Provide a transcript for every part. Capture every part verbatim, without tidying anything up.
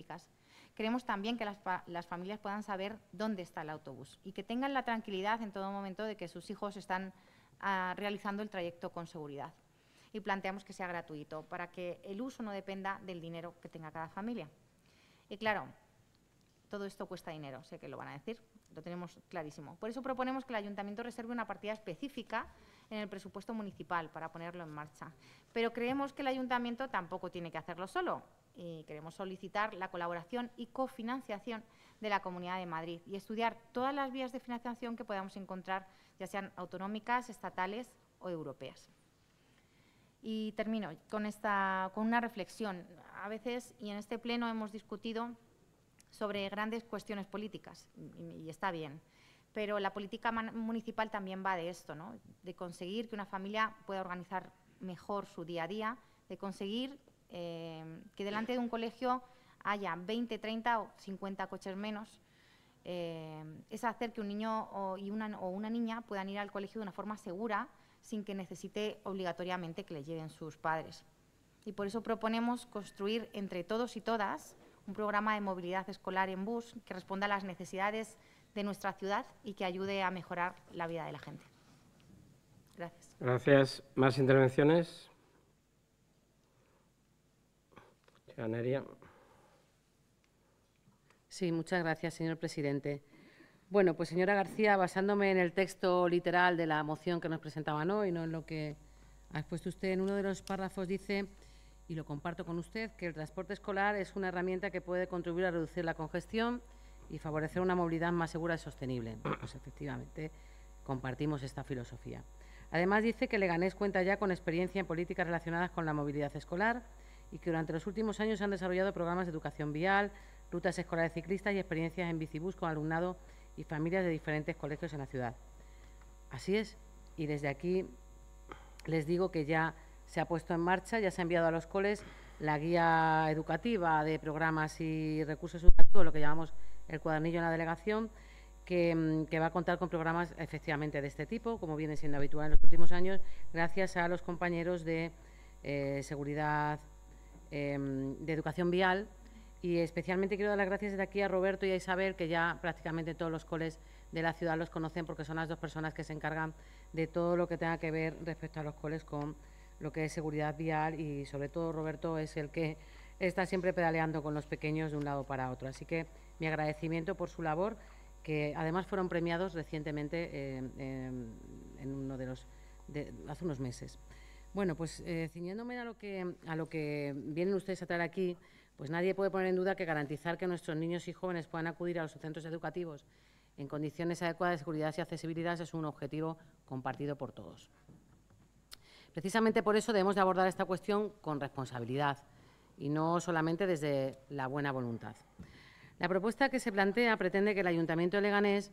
públicas. Queremos también que las, las familias puedan saber dónde está el autobús y que tengan la tranquilidad en todo momento de que sus hijos están uh, realizando el trayecto con seguridad. Y planteamos que sea gratuito para que el uso no dependa del dinero que tenga cada familia. Y claro, todo esto cuesta dinero, sé que lo van a decir, lo tenemos clarísimo. Por eso proponemos que el Ayuntamiento reserve una partida específica en el presupuesto municipal para ponerlo en marcha. Pero creemos que el Ayuntamiento tampoco tiene que hacerlo solo y queremos solicitar la colaboración y cofinanciación de la Comunidad de Madrid y estudiar todas las vías de financiación que podamos encontrar, ya sean autonómicas, estatales o europeas. Y termino con, esta, con una reflexión. A veces, y en este pleno hemos discutido sobre grandes cuestiones políticas, y, y está bien, pero la política municipal también va de esto, ¿no? De conseguir que una familia pueda organizar mejor su día a día, de conseguir eh, que delante de un colegio haya veinte, treinta o cincuenta coches menos. Eh, es hacer que un niño o, y una, o una niña puedan ir al colegio de una forma segura, sin que necesite obligatoriamente que le lleven sus padres. Y por eso proponemos construir entre todos y todas un programa de movilidad escolar en bus que responda a las necesidades de nuestra ciudad y que ayude a mejorar la vida de la gente. Gracias. Gracias. ¿Más intervenciones? Neria. Sí, muchas gracias, señor presidente. Bueno, pues señora García, basándome en el texto literal de la moción que nos presentaban hoy, no en lo que ha expuesto usted, en uno de los párrafos dice, y lo comparto con usted, que el transporte escolar es una herramienta que puede contribuir a reducir la congestión y favorecer una movilidad más segura y sostenible. Pues efectivamente compartimos esta filosofía. Además dice que Leganés cuenta ya con experiencia en políticas relacionadas con la movilidad escolar y que durante los últimos años se han desarrollado programas de educación vial, rutas escolares ciclistas y experiencias en bicibús con alumnado y familias de diferentes colegios en la ciudad. Así es, y desde aquí les digo que ya se ha puesto en marcha, ya se ha enviado a los coles la guía educativa de programas y recursos educativos, lo que llamamos el cuadernillo en la delegación, que, que va a contar con programas efectivamente de este tipo, como viene siendo habitual en los últimos años, gracias a los compañeros de eh, seguridad, eh, de educación vial. Y especialmente quiero dar las gracias desde aquí a Roberto y a Isabel, que ya prácticamente todos los coles de la ciudad los conocen porque son las dos personas que se encargan de todo lo que tenga que ver respecto a los coles con lo que es seguridad vial y sobre todo Roberto es el que está siempre pedaleando con los pequeños de un lado para otro. Así que mi agradecimiento por su labor, que además fueron premiados recientemente eh, eh, en uno de los, de, hace unos meses. Bueno, pues eh, ciñéndome a lo que a lo que vienen ustedes a traer aquí, pues nadie puede poner en duda que garantizar que nuestros niños y jóvenes puedan acudir a los centros educativos en condiciones adecuadas de seguridad y accesibilidad es un objetivo compartido por todos. Precisamente por eso debemos de abordar esta cuestión con responsabilidad y no solamente desde la buena voluntad. La propuesta que se plantea pretende que el Ayuntamiento de Leganés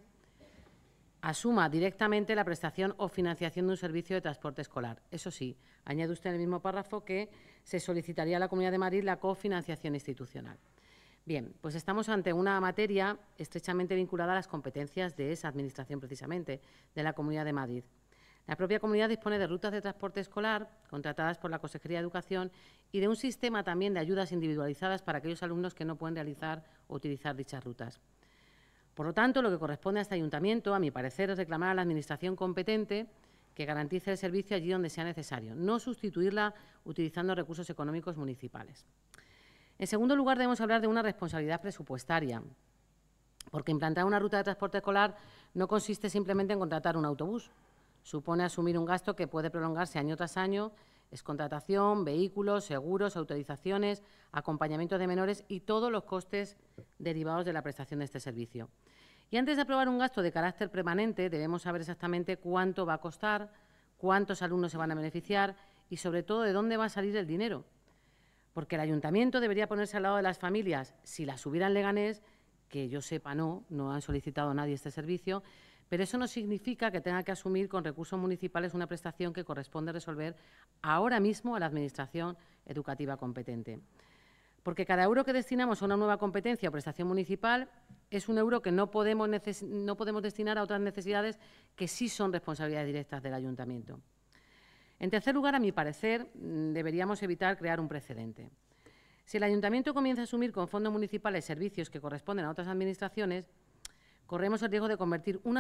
asuma directamente la prestación o financiación de un servicio de transporte escolar. Eso sí, añade usted en el mismo párrafo que se solicitaría a la Comunidad de Madrid la cofinanciación institucional. Bien, pues estamos ante una materia estrechamente vinculada a las competencias de esa Administración, precisamente, de la Comunidad de Madrid. La propia comunidad dispone de rutas de transporte escolar contratadas por la Consejería de Educación y de un sistema también de ayudas individualizadas para aquellos alumnos que no pueden realizar o utilizar dichas rutas. Por lo tanto, lo que corresponde a este ayuntamiento, a mi parecer, es reclamar a la Administración competente que garantice el servicio allí donde sea necesario, no sustituirla utilizando recursos económicos municipales. En segundo lugar, debemos hablar de una responsabilidad presupuestaria, porque implantar una ruta de transporte escolar no consiste simplemente en contratar un autobús. Supone asumir un gasto que puede prolongarse año tras año, es contratación, vehículos, seguros, autorizaciones, acompañamiento de menores y todos los costes derivados de la prestación de este servicio. Y antes de aprobar un gasto de carácter permanente, debemos saber exactamente cuánto va a costar, cuántos alumnos se van a beneficiar y, sobre todo, de dónde va a salir el dinero. Porque el Ayuntamiento debería ponerse al lado de las familias, si las hubiera en Leganés, que yo sepa no, no han solicitado a nadie este servicio, pero eso no significa que tenga que asumir con recursos municipales una prestación que corresponde resolver ahora mismo a la Administración educativa competente. Porque cada euro que destinamos a una nueva competencia o prestación municipal es un euro que no podemos, no podemos destinar a otras necesidades que sí son responsabilidades directas del Ayuntamiento. En tercer lugar, a mi parecer, deberíamos evitar crear un precedente. Si el ayuntamiento comienza a asumir con fondos municipales servicios que corresponden a otras administraciones, corremos el riesgo de convertir una